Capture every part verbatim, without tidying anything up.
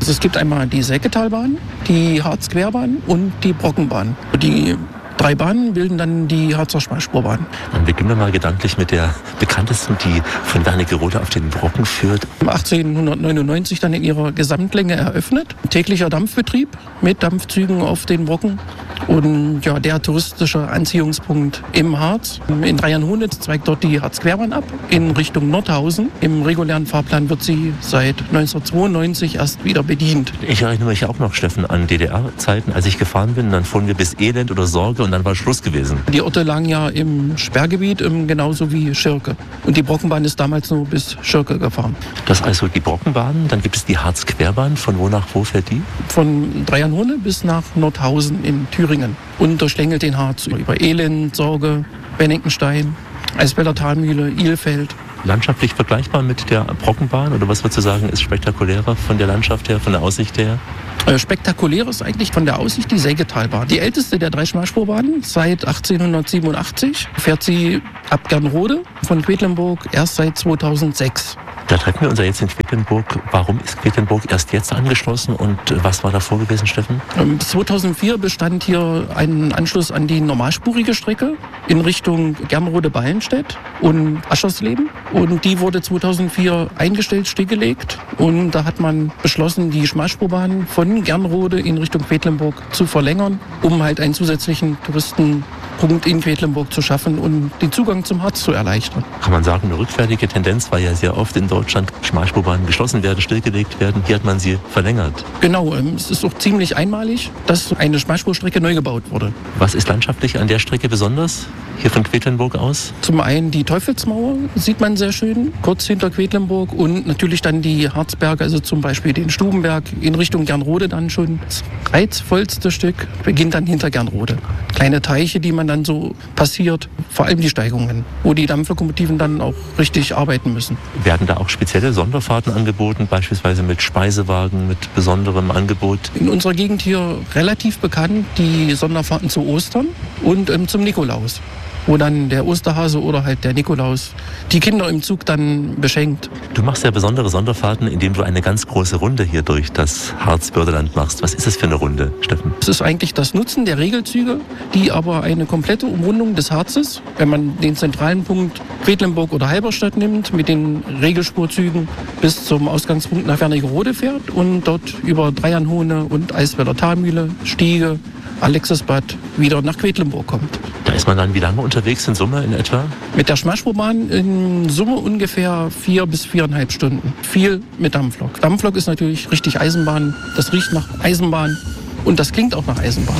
Also es gibt einmal die Säcketalbahn, die Harzquerbahn und die Brockenbahn. Die drei Bahnen bilden dann die Harzer Schmalspurbahn. Dann beginnen wir mal gedanklich mit der bekanntesten, die von Wernigerode auf den Brocken führt. achtzehnhundertneunundneunzig dann in ihrer Gesamtlänge eröffnet. Täglicher Dampfbetrieb mit Dampfzügen auf den Brocken. Und ja, der touristische Anziehungspunkt im Harz. In Dreyernhohne zweigt dort die Harzquerbahn ab in Richtung Nordhausen. Im regulären Fahrplan wird sie seit neunzehnhundertzweiundneunzig erst wieder bedient. Ich erinnere mich auch noch, Steffen, an D D R-Zeiten, als ich gefahren bin. Dann fuhren wir bis Elend oder Sorge und dann war Schluss gewesen. Die Orte lagen ja im Sperrgebiet, genauso wie Schirke. Und die Brockenbahn ist damals nur bis Schirke gefahren. Das ist also die Brockenbahn. Dann gibt es die Harzquerbahn. Von wo nach wo fährt die? Von Dreyernhohne bis nach Nordhausen in Thüringen. Und durchschlängelt den Harz über Elend, Sorge, Benninkenstein, Eisfelder Talmühle, Ilfeld. Landschaftlich vergleichbar mit der Brockenbahn? Oder was würdest du sagen, ist spektakulärer von der Landschaft her, von der Aussicht her? Äh, spektakulär ist eigentlich von der Aussicht die Sägetalbahn. Die älteste der drei Schmalspurbahnen, seit achtzehnhundertsiebenundachtzig, fährt sie ab Gernrode von Quedlinburg erst seit zweitausendsechs. Da treffen wir uns ja jetzt in Quedlinburg. Warum ist Quedlinburg erst jetzt angeschlossen und was war davor gewesen, Steffen? Ähm, zweitausendvier bestand hier ein Anschluss an die normalspurige Strecke in Richtung Gernrode-Ballenstedt und Aschersleben. Und die wurde zweitausendvier eingestellt, stillgelegt. Und da hat man beschlossen, die Schmalspurbahn von Gernrode in Richtung Quedlinburg zu verlängern, um halt einen zusätzlichen Touristenpunkt in Quedlinburg zu schaffen und den Zugang zum Harz zu erleichtern. Kann man sagen, eine rückwärtige Tendenz, weil ja sehr oft in Deutschland Schmalspurbahnen geschlossen werden, stillgelegt werden. Hier hat man sie verlängert. Genau, es ist auch ziemlich einmalig, dass eine Schmalspurstrecke neu gebaut wurde. Was ist landschaftlich an der Strecke besonders, hier von Quedlinburg aus? Zum einen die Teufelsmauer sieht man sehr schön, kurz hinter Quedlinburg, und natürlich dann die Harzberge, also zum Beispiel den Stubenberg in Richtung Gernrode dann schon. Das reizvollste Stück beginnt dann hinter Gernrode. Kleine Teiche, die man dann so passiert, vor allem die Steigungen, wo die Dampflokomotiven dann auch richtig arbeiten müssen. Werden da auch spezielle Sonderfahrten angeboten, beispielsweise mit Speisewagen, mit besonderem Angebot? In unserer Gegend hier relativ bekannt die Sonderfahrten zu Ostern und ähm, zum Nikolaus, wo dann der Osterhase oder halt der Nikolaus die Kinder im Zug dann beschenkt. Du machst ja besondere Sonderfahrten, indem du eine ganz große Runde hier durch das Harzbörderland machst. Was ist das für eine Runde, Steffen? Es ist eigentlich das Nutzen der Regelzüge, die aber eine komplette Umrundung des Harzes, wenn man den zentralen Punkt Quedlinburg oder Halberstadt nimmt, mit den Regelspurzügen bis zum Ausgangspunkt nach Wernigerode fährt und dort über Dreyernhohne und Eisfelder Talmühle, Stiege, Alexisbad wieder nach Quedlinburg kommt. Da ist man dann wie lange unterwegs in Summe in etwa? Mit der Schmalspurbahn in Summe ungefähr vier bis viereinhalb Stunden. Viel mit Dampflok. Dampflok ist natürlich richtig Eisenbahn. Das riecht nach Eisenbahn und das klingt auch nach Eisenbahn.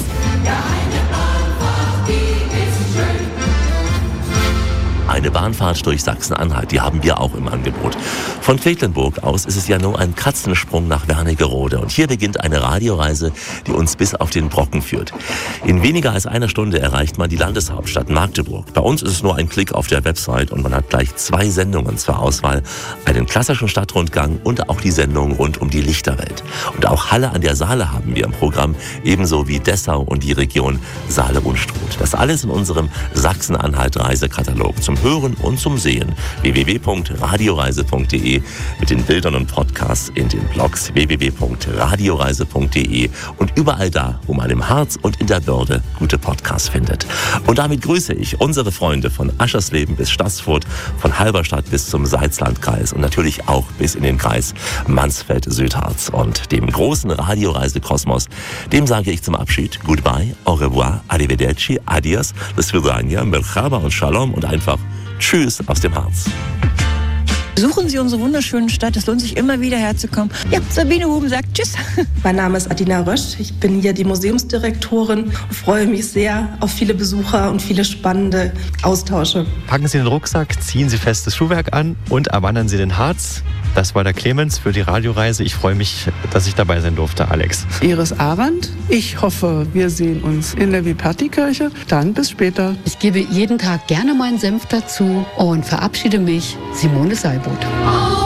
Eine Bahnfahrt durch Sachsen-Anhalt, die haben wir auch im Angebot. Von Quedlinburg aus ist es ja nur ein Katzensprung nach Wernigerode. Und hier beginnt eine Radioreise, die uns bis auf den Brocken führt. In weniger als einer Stunde erreicht man die Landeshauptstadt Magdeburg. Bei uns ist es nur ein Klick auf der Website und man hat gleich zwei Sendungen zur Auswahl. Einen klassischen Stadtrundgang und auch die Sendung rund um die Lichterwelt. Und auch Halle an der Saale haben wir im Programm, ebenso wie Dessau und die Region Saale-Unstrut. Das alles in unserem Sachsen-Anhalt-Reisekatalog zum Hören und zum Sehen. w w w punkt radioreise punkt d e mit den Bildern und Podcasts in den Blogs w w w punkt radioreise punkt d e und überall da, wo man im Harz und in der Börde gute Podcasts findet. Und damit grüße ich unsere Freunde von Aschersleben bis Staßfurt, von Halberstadt bis zum Salzlandkreis und natürlich auch bis in den Kreis Mansfeld-Südharz. Und dem großen Radioreisekosmos, dem sage ich zum Abschied Goodbye, au revoir, arrivederci, adios, до свидания, merhaba und shalom und einfach Tschüss aus dem Harz. Besuchen Sie unsere wunderschöne Stadt. Es lohnt sich immer wieder herzukommen. Ja, Sabine Huben sagt Tschüss. Mein Name ist Adina Rösch. Ich bin hier die Museumsdirektorin und freue mich sehr auf viele Besucher und viele spannende Austausche. Packen Sie den Rucksack, ziehen Sie festes Schuhwerk an und erwandern Sie den Harz. Das war der Clemens für die Radioreise. Ich freue mich, dass ich dabei sein durfte, Alex. Iris Arendt. Ich hoffe, wir sehen uns in der Viparti-Kirche. Dann bis später. Ich gebe jeden Tag gerne meinen Senf dazu und verabschiede mich, Simone Seilboot.